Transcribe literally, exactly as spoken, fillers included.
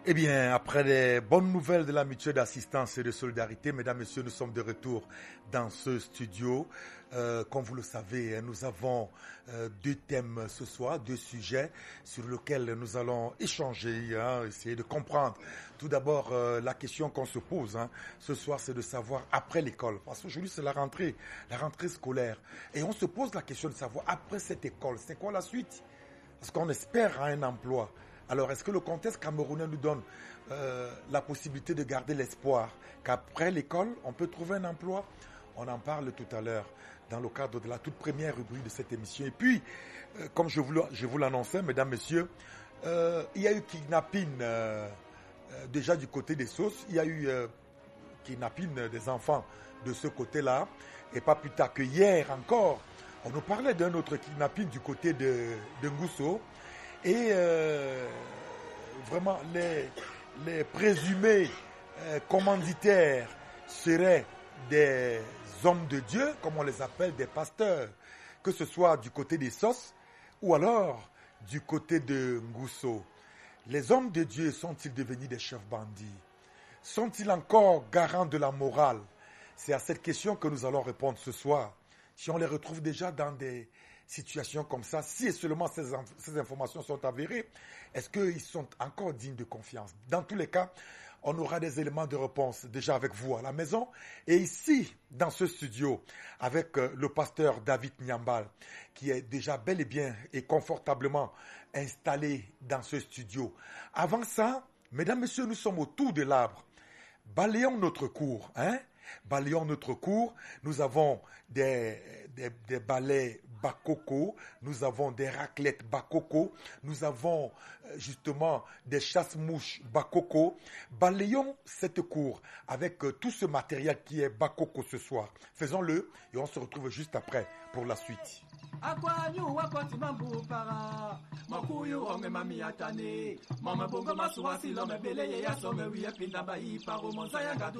Eh bien, après les bonnes nouvelles de la mutuelle d'assistance et de solidarité, mesdames, messieurs, nous sommes de retour dans ce studio. Euh, comme vous le savez, nous avons euh, deux thèmes ce soir, deux sujets sur lesquels nous allons échanger, hein, essayer de comprendre. Tout d'abord, euh, la question qu'on se pose hein, ce soir, c'est de savoir après l'école. Parce qu'aujourd'hui, c'est la rentrée, la rentrée scolaire. Et on se pose la question de savoir après cette école, c'est quoi la suite? Parce qu'on espère un emploi. Alors, est-ce que le contexte camerounais nous donne euh, la possibilité de garder l'espoir qu'après l'école, on peut trouver un emploi? On en parle tout à l'heure dans le cadre de la toute première rubrique de cette émission. Et puis, euh, comme je vous, je vous l'annonçais, mesdames, messieurs, euh, il y a eu kidnapping euh, euh, déjà du côté des sauces. Il y a eu euh, kidnapping des enfants de ce côté-là. Et pas plus tard que hier encore, on nous parlait d'un autre kidnapping du côté de, de Ngousso. Et euh, vraiment, les, les présumés euh, commanditaires seraient des hommes de Dieu, comme on les appelle, des pasteurs, que ce soit du côté des Sos ou alors du côté de Ngousso. Les hommes de Dieu sont-ils devenus des chefs bandits? Sont-ils encore garants de la morale? C'est à cette question que nous allons répondre ce soir. Si on les retrouve déjà dans des situations comme ça, si et seulement ces, ces informations sont avérées, est-ce qu'ils sont encore dignes de confiance? Dans tous les cas, on aura des éléments de réponse déjà avec vous à la maison et ici, dans ce studio, avec euh, le pasteur David Nyambal, qui est déjà bel et bien et confortablement installé dans ce studio. Avant ça, mesdames, messieurs, nous sommes autour de l'arbre. Balayons notre cours, hein? Balayons notre cours. Nous avons des, des, des balais bakoko, nous avons des raclettes bakoko, nous avons justement des chasse-mouches bakoko. Balayons cette cour avec tout ce matériel qui est bakoko ce soir. Faisons-le et on se retrouve juste après pour la suite. Akwanyu wakoti mambu para makuyu ome mami atane mama bongo masuwasi lo mebele ya so me wi pinda ba i paro monza ya